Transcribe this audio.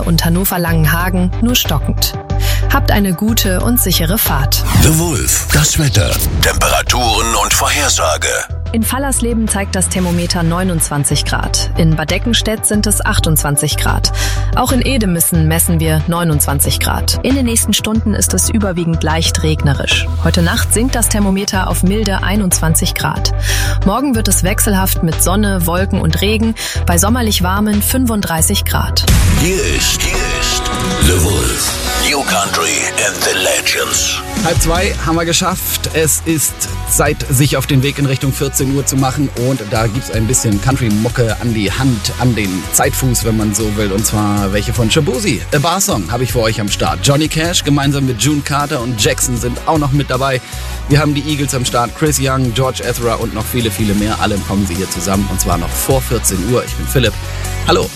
Nähe und Hannover-Langenhagen nur stockend. Habt eine gute und sichere Fahrt. The Wolf, das Wetter, Temperaturen und Vorhersage. In Fallersleben zeigt das Thermometer 29 Grad. In Bad Eckenstedt sind es 28 Grad. Auch in Edemissen messen wir 29 Grad. In den nächsten Stunden ist es überwiegend leicht regnerisch. Heute Nacht sinkt das Thermometer auf milde 21 Grad. Morgen wird es wechselhaft mit Sonne, Wolken und Regen bei sommerlich warmen 35 Grad. Hier ist The Wolf. New Country and the Legends. 1:30 haben wir geschafft. Es ist Zeit, sich auf den Weg in Richtung 14 Uhr zu machen. Und da gibt's ein bisschen Country-Mucke an die Hand, an den Zeitfuß, wenn man so will. Und zwar welche von Shaboozey. A Bar Song habe ich für euch am Start. Johnny Cash gemeinsam mit June Carter und Jackson sind auch noch mit dabei. Wir haben die Eagles am Start, Chris Young, George Ezra und noch viele, viele mehr. Alle kommen sie hier zusammen und zwar noch vor 14 Uhr. Ich bin Philipp. Hallo.